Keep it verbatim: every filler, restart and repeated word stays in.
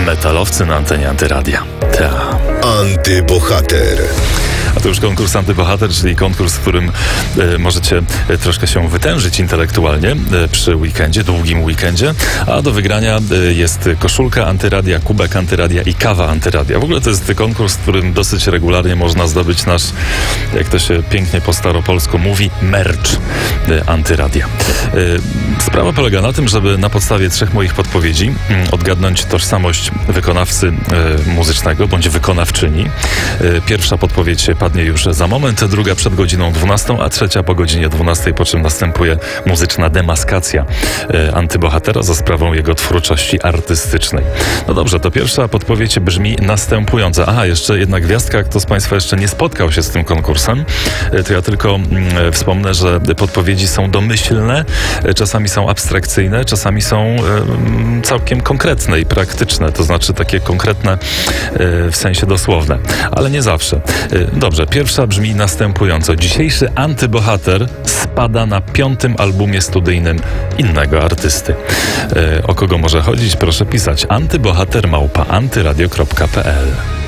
Metalowcy na antenie Antyradia. Ta. Antybohater. A to już konkurs Antybohater, czyli konkurs, w którym e, możecie e, troszkę się wytężyć intelektualnie e, przy weekendzie, długim weekendzie, a do wygrania e, jest koszulka Antyradia, kubek Antyradia i kawa Antyradia. W ogóle to jest konkurs, w którym dosyć regularnie można zdobyć nasz, jak to się pięknie po staropolsku mówi, merch e, Antyradia. E, sprawa polega na tym, żeby na podstawie trzech moich podpowiedzi m, odgadnąć tożsamość wykonawcy e, muzycznego bądź wykonawczyni. E, pierwsza podpowiedź padnie już za moment, druga przed godziną dwunastą, a trzecia po godzinie dwunastej, po czym następuje muzyczna demaskacja e, antybohatera za sprawą jego twórczości artystycznej. No dobrze, to pierwsza podpowiedź brzmi następująco. Aha, jeszcze jedna gwiazdka, kto z Państwa jeszcze nie spotkał się z tym konkursem, e, to ja tylko mm, wspomnę, że podpowiedzi są domyślne, e, czasami są abstrakcyjne, czasami są e, całkiem konkretne i praktyczne, to znaczy takie konkretne e, w sensie dosłowne, ale nie zawsze. E, Dobrze, pierwsza brzmi następująco. Dzisiejszy antybohater spada na piątym albumie studyjnym innego artysty. E, o kogo może chodzić? Proszę pisać antybohater małpa antyradio kropka p l.